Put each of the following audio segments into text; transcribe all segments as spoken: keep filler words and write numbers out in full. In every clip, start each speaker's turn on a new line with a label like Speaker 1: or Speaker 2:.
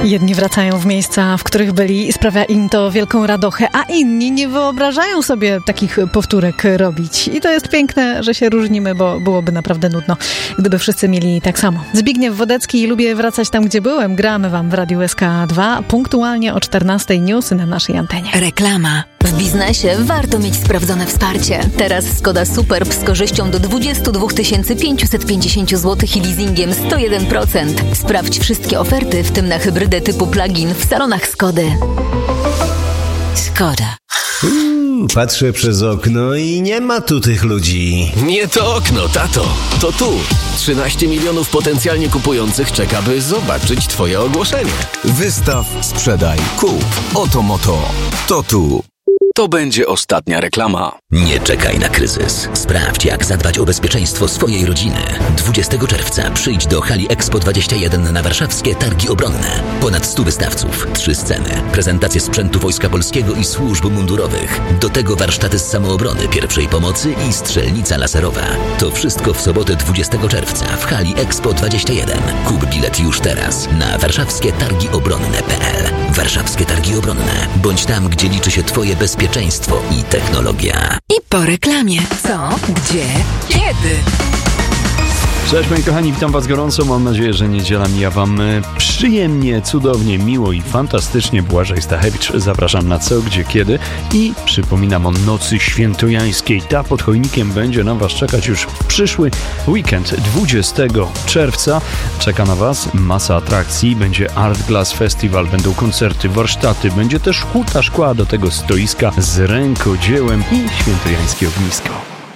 Speaker 1: Jedni wracają w miejsca, w których byli i sprawia im to wielką radochę, a inni nie wyobrażają sobie takich powtórek robić. I to jest piękne, że się różnimy, bo byłoby naprawdę nudno, gdyby wszyscy mieli tak samo. Zbigniew Wodecki, lubię wracać tam, gdzie byłem. Gramy wam w Radiu S K dwa, punktualnie o czternastej newsy na naszej antenie.
Speaker 2: Reklama. W biznesie warto mieć sprawdzone wsparcie. Teraz Skoda Superb z korzyścią do dwadzieścia dwa tysiące pięćset pięćdziesiąt złotych i leasingiem sto jeden procent. Sprawdź wszystkie oferty, w tym na hybrydę typu plug-in w salonach Skody. Skoda.
Speaker 3: Uuu, patrzę przez okno i nie ma tu tych ludzi.
Speaker 4: Nie to okno, tato. To tu. trzynaście milionów potencjalnie kupujących czeka, by zobaczyć twoje ogłoszenie.
Speaker 5: Wystaw, sprzedaj, kup. Oto moto. To tu.
Speaker 4: To będzie ostatnia reklama.
Speaker 6: Nie czekaj na kryzys. Sprawdź, jak zadbać o bezpieczeństwo swojej rodziny. dwudziestego czerwca przyjdź do hali Expo dwadzieścia jeden na warszawskie Targi Obronne. Ponad stu wystawców, trzy sceny, prezentacje sprzętu Wojska Polskiego i służb mundurowych. Do tego warsztaty z samoobrony, pierwszej pomocy i strzelnica laserowa. To wszystko w sobotę dwudziestego czerwca w hali Expo dwadzieścia jeden. Kup bilet już teraz na warszawskie targi obronne kropka p l. Warszawskie Targi Obronne. Bądź tam, gdzie liczy się twoje bezpieczeństwo i technologia.
Speaker 2: I po reklamie. Co? Gdzie? Kiedy?
Speaker 7: Cześć moi kochani, witam was gorąco, mam nadzieję, że niedziela mija wam przyjemnie, cudownie, miło i fantastycznie. Błażej Stachewicz, zapraszam na Co, Gdzie, Kiedy i przypominam o nocy świętojańskiej. Ta pod choinkiem będzie na was czekać już w przyszły weekend, dwudziestego czerwca. Czeka na was masa atrakcji, będzie Art Glass Festival, będą koncerty, warsztaty, będzie też huta szkła, do tego stoiska z rękodziełem i świętojańskie ognisko.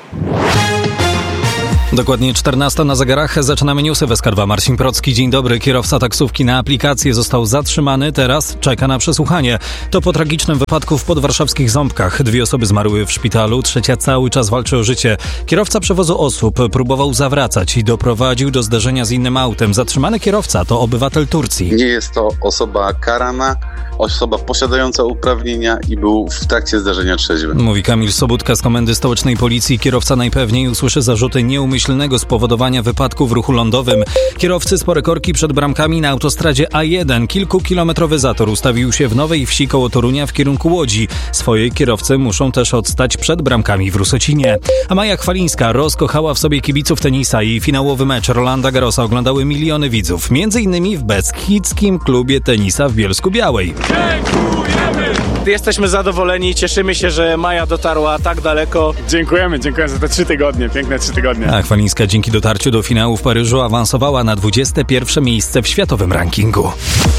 Speaker 8: Dokładnie czternasta na zegarach. Zaczynamy newsy w S K dwa. Marcin Procki, dzień dobry. Kierowca taksówki na aplikację został zatrzymany, teraz czeka na przesłuchanie. To po tragicznym wypadku w podwarszawskich Ząbkach. Dwie osoby zmarły w szpitalu, trzecia cały czas walczy o życie. Kierowca przewozu osób próbował zawracać i doprowadził do zderzenia z innym autem. Zatrzymany kierowca to obywatel Turcji.
Speaker 9: Nie jest to osoba karana, osoba posiadająca uprawnienia i był w trakcie zdarzenia trzeźwy.
Speaker 8: Mówi Kamil Sobudka z Komendy Stołecznej Policji. Kierowca najpewniej usłyszy zarzuty nieumyślnego spowodowania wypadku w ruchu lądowym. Kierowcy spore korki przed bramkami na autostradzie A jeden. Kilkukilometrowy zator ustawił się w Nowej Wsi koło Torunia w kierunku Łodzi. Swoje kierowcy muszą też odstać przed bramkami w Rusocinie. A Maja Chwalińska rozkochała w sobie kibiców tenisa i finałowy mecz Rolanda Garrosa oglądały miliony widzów. Między innymi w Beskidzkim Klubie Tenisa w Bielsku-Białej.
Speaker 10: Dziękujemy! Jesteśmy zadowoleni i cieszymy się, że Maja dotarła tak daleko.
Speaker 11: Dziękujemy, dziękujemy za te trzy tygodnie, piękne trzy tygodnie.
Speaker 8: A Chwalińska dzięki dotarciu do finału w Paryżu awansowała na dwudzieste pierwsze miejsce w światowym rankingu.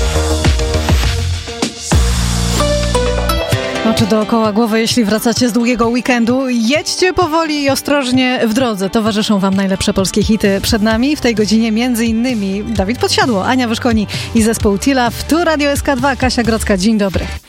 Speaker 1: Oczy dookoła głowy, jeśli wracacie z długiego weekendu. Jedźcie powoli i ostrożnie w drodze. Towarzyszą wam najlepsze polskie hity przed nami. W tej godzinie między innymi Dawid Podsiadło, Ania Wyszkoni i zespół Tilaf. Tu Radio S K dwa, Kasia Grodzka. Dzień dobry.